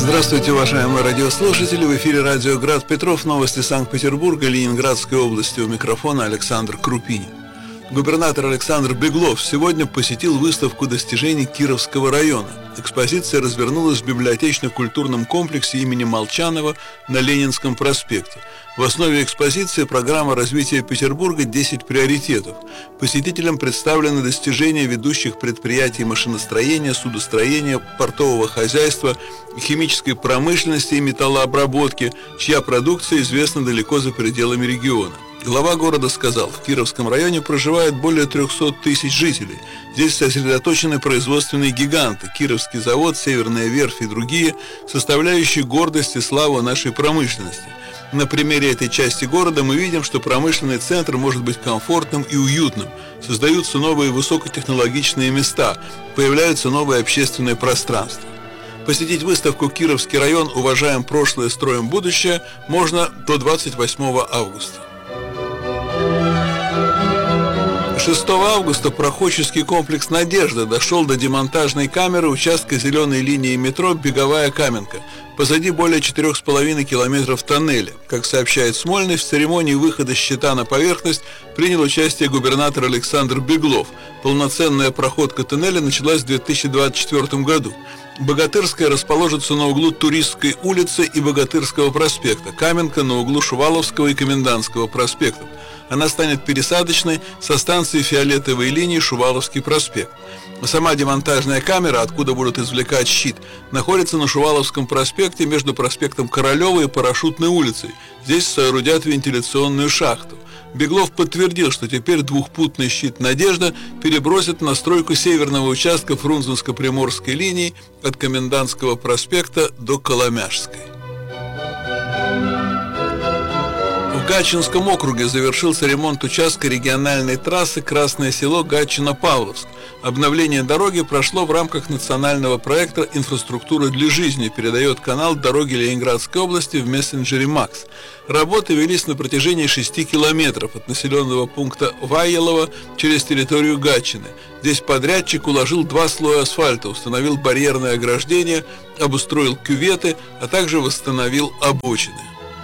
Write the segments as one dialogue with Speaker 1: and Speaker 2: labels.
Speaker 1: Здравствуйте, уважаемые радиослушатели. В эфире радио «Град Петров». Новости Санкт-Петербурга, Ленинградской области. У микрофона Александр Крупинин. Губернатор Александр Беглов сегодня посетил выставку достижений Кировского района. Экспозиция развернулась в библиотечно-культурном комплексе имени Молчанова на Ленинском проспекте. В основе экспозиции программа развития Петербурга «10 приоритетов». Посетителям представлены достижения ведущих предприятий машиностроения, судостроения, портового хозяйства, химической промышленности и металлообработки, чья продукция известна далеко за пределами региона. Глава города сказал, в Кировском районе проживает более 300 тысяч жителей. Здесь сосредоточены производственные гиганты – Кировский завод, Северная верфь и другие, составляющие гордость и славу нашей промышленности. На примере этой части города мы видим, что промышленный центр может быть комфортным и уютным. Создаются новые высокотехнологичные места, появляются новые общественные пространства. Посетить выставку «Кировский район. Уважаем прошлое, строим будущее» можно до 28 августа. 6 августа проходческий комплекс «Надежда» дошел до демонтажной камеры участка зеленой линии метро «Беговая Каменка». Позади более 4,5 километров тоннеля. Как сообщает Смольный, в церемонии выхода щита на поверхность принял участие губернатор Александр Беглов. Полноценная проходка тоннеля началась в 2024 году. Богатырская расположится на углу Туристской улицы и Богатырского проспекта, Каменка на углу Шуваловского и Комендантского проспектов. Она станет пересадочной со станции фиолетовой линии Шуваловский проспект. Сама демонтажная камера, откуда будут извлекать щит, находится на Шуваловском проспекте между проспектом Королева и Парашютной улицей. Здесь соорудят вентиляционную шахту. Беглов подтвердил, что теперь двухпутный щит «Надежда» перебросит на стройку северного участка Фрунзенско-Приморской линии от Комендантского проспекта до Коломяжской. В Гатчинском округе завершился ремонт участка региональной трассы Красное Село Гатчина-Павловск. Обновление дороги прошло в рамках национального проекта «Инфраструктура для жизни», передает канал «Дороги Ленинградской области» в мессенджере «Макс». Работы велись на протяжении 6 километров от населенного пункта Вайелово через территорию Гатчины. Здесь подрядчик уложил 2 слоя асфальта, установил барьерное ограждение, обустроил кюветы, а также восстановил обочины.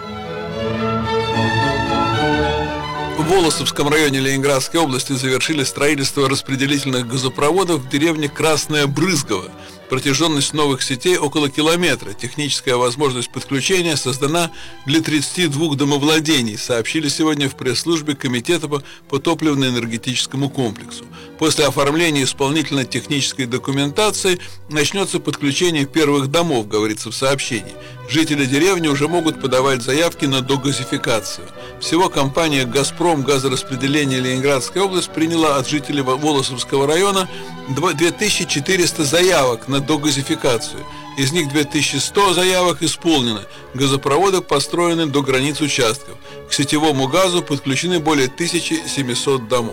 Speaker 1: В Волосовском районе Ленинградской области завершили строительство распределительных газопроводов в деревне Красное Брызгово. Протяженность новых сетей около километра. Техническая возможность подключения создана для 32 домовладений, сообщили сегодня в пресс-службе Комитета по топливно-энергетическому комплексу. После оформления исполнительно-технической документации начнется подключение первых домов, говорится в сообщении. Жители деревни уже могут подавать заявки на догазификацию. Всего компания «Газпром» газораспределение Ленинградская область приняла от жителей Волосовского района 2400 заявок на догазификацию. Из них 2100 заявок исполнено. Газопроводы построены до границ участков. К сетевому газу подключены более 1700 домов.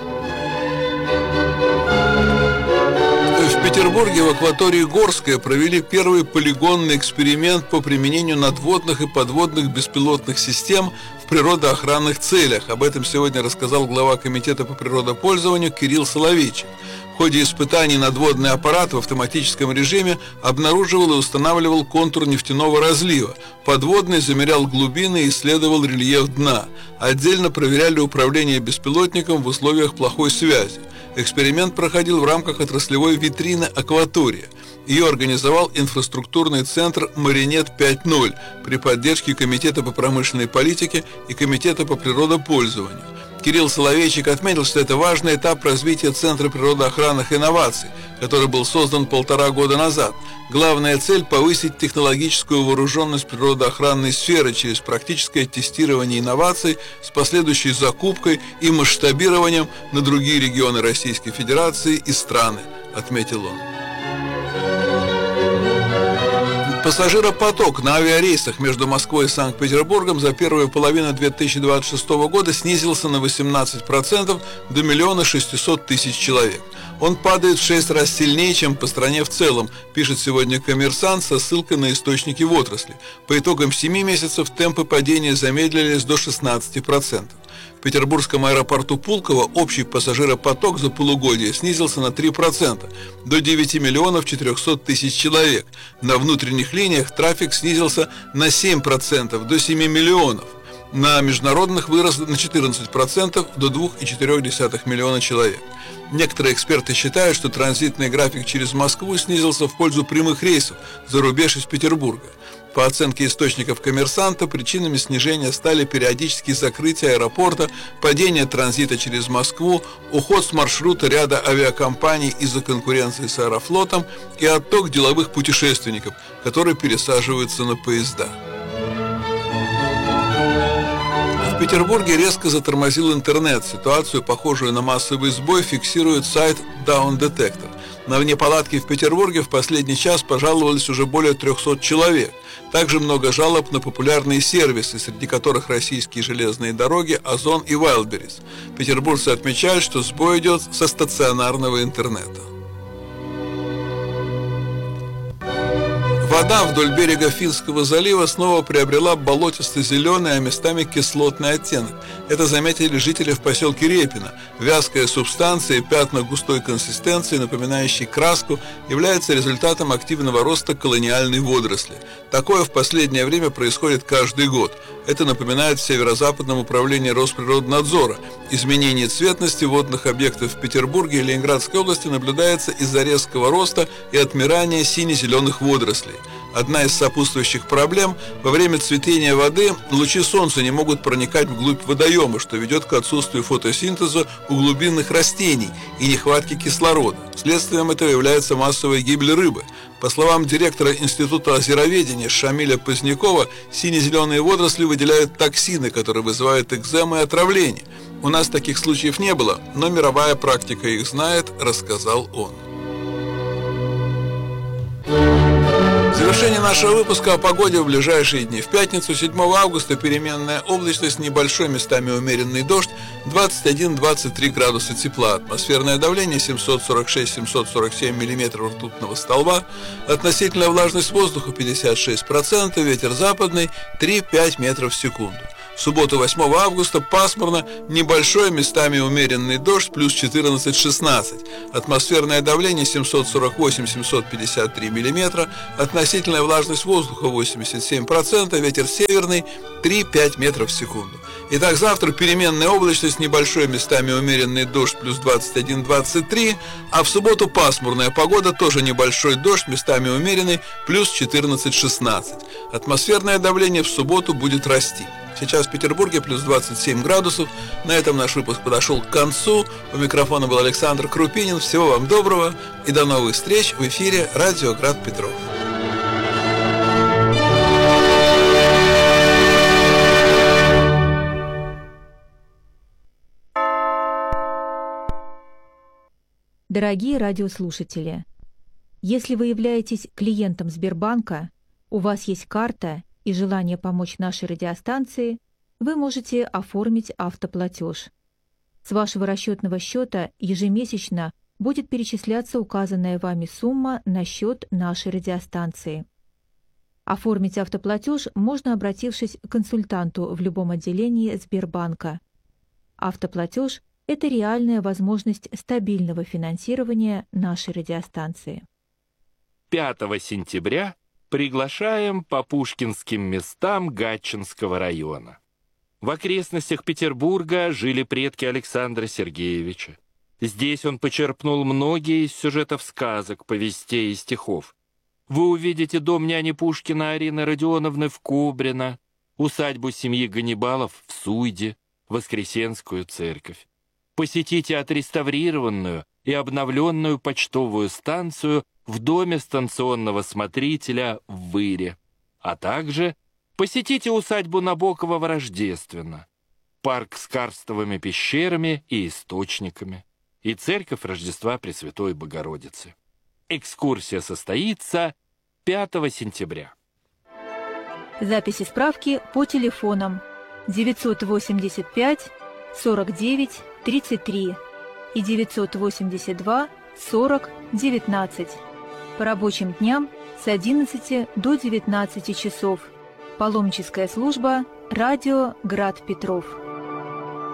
Speaker 1: В Петербурге в акватории Горская провели первый полигонный эксперимент по применению надводных и подводных беспилотных систем в природоохранных целях. Об этом сегодня рассказал глава Комитета по природопользованию Кирилл Соловейчик. В ходе испытаний надводный аппарат в автоматическом режиме обнаруживал и устанавливал контур нефтяного разлива. Подводный замерял глубины и исследовал рельеф дна. Отдельно проверяли управление беспилотником в условиях плохой связи. Эксперимент проходил в рамках отраслевой витрины «Акватория». Ее организовал инфраструктурный центр «Маринет 5.0» при поддержке Комитета по промышленной политике и Комитета по природопользованию. Кирилл Соловейчик отметил, что это важный этап развития Центра природоохранных инноваций, который был создан 1,5 года назад. Главная цель – повысить технологическую вооруженность природоохранной сферы через практическое тестирование инноваций с последующей закупкой и масштабированием на другие регионы Российской Федерации и страны, отметил он. Пассажиропоток на авиарейсах между Москвой и Санкт-Петербургом за первую половину 2026 года снизился на 18% до 1 600 000 человек. Он падает в 6 раз сильнее, чем по стране в целом, пишет сегодня «Коммерсант» со ссылкой на источники в отрасли. По итогам 7 месяцев темпы падения замедлились до 16%. В петербургском аэропорту Пулково общий пассажиропоток за полугодие снизился на 3%, до 9 миллионов 400 тысяч человек. На внутренних линиях трафик снизился на 7%, до 7 миллионов. На международных вырос на 14%, до 2,4 миллиона человек. Некоторые эксперты считают, что транзитный график через Москву снизился в пользу прямых рейсов за рубеж из Петербурга. По оценке источников «Коммерсанта», причинами снижения стали периодические закрытия аэропорта, падение транзита через Москву, уход с маршрута ряда авиакомпаний из-за конкуренции с Аэрофлотом и отток деловых путешественников, которые пересаживаются на поезда. В Петербурге резко затормозил интернет. Ситуацию, похожую на массовый сбой, фиксирует сайт Down Detector. На неполадки в Петербурге в последний час пожаловались уже более 300 человек. Также много жалоб на популярные сервисы, среди которых российские железные дороги, Озон и Wildberries. Петербуржцы отмечают, что сбой идет со стационарного интернета. Вода вдоль берега Финского залива снова приобрела болотисто-зеленый, а местами кислотный оттенок. Это заметили жители в поселке Репино. Вязкая субстанция и пятна густой консистенции, напоминающие краску, являются результатом активного роста колониальной водоросли. Такое в последнее время происходит каждый год. Это напоминает в Северо-Западном управлении Росприроднадзора. Изменение цветности водных объектов в Петербурге и Ленинградской области наблюдается из-за резкого роста и отмирания сине-зеленых водорослей. Одна из сопутствующих проблем – во время цветения воды лучи солнца не могут проникать вглубь водоема, что ведет к отсутствию фотосинтеза у глубинных растений и нехватке кислорода. Следствием этого является массовая гибель рыбы. По словам директора Института озероведения Шамиля Позднякова, сине-зеленые водоросли выделяют токсины, которые вызывают экзему и отравление. У нас таких случаев не было, но мировая практика их знает, рассказал он. В завершение нашего выпуска о погоде в ближайшие дни. В пятницу, 7 августа, переменная облачность, небольшой, местами умеренный дождь, 21-23 градуса тепла. Атмосферное давление 746-747 миллиметров ртутного столба. Относительная влажность воздуха 56%, ветер западный 3-5 метров в секунду. В субботу, 8 августа, пасмурно, небольшой, местами умеренный дождь, плюс 14-16. Атмосферное давление 748-753 миллиметра, относительная влажность воздуха 87%, ветер северный 3-5 метров в секунду. Итак, завтра переменная облачность, небольшой, местами умеренный дождь, плюс 21-23, а в субботу пасмурная погода, тоже небольшой дождь, местами умеренный, плюс 14-16. Атмосферное давление в субботу будет расти. Сейчас в Петербурге плюс 27 градусов. На этом наш выпуск подошел к концу. У микрофона был Александр Крупинин. Всего вам доброго и до новых встреч в эфире Радио Град Петров.
Speaker 2: Дорогие радиослушатели, если вы являетесь клиентом Сбербанка, у вас есть карта и желание помочь нашей радиостанции, вы можете оформить автоплатеж. С вашего расчетного счета ежемесячно будет перечисляться указанная вами сумма на счет нашей радиостанции. Оформить автоплатеж можно, обратившись к консультанту в любом отделении Сбербанка. Автоплатеж – это реальная возможность стабильного финансирования нашей радиостанции.
Speaker 3: 5 сентября приглашаем по пушкинским местам Гатчинского района. В окрестностях Петербурга жили предки Александра Сергеевича. Здесь он почерпнул многие из сюжетов сказок, повестей и стихов. Вы увидите дом няни Пушкина Арины Родионовны в Кобрино, усадьбу семьи Ганнибалов в Суйде, Воскресенскую церковь. Посетите отреставрированную и обновленную почтовую станцию в доме станционного смотрителя в Выре, а также посетите усадьбу Набокова в Рождественно, парк с карстовыми пещерами и источниками и церковь Рождества Пресвятой Богородицы. Экскурсия состоится 5 сентября.
Speaker 2: Записи справки по телефонам 985 49 33 и 982 40 19. По рабочим дням с 11 до 19 часов. Паломническая служба «Радио Град Петров».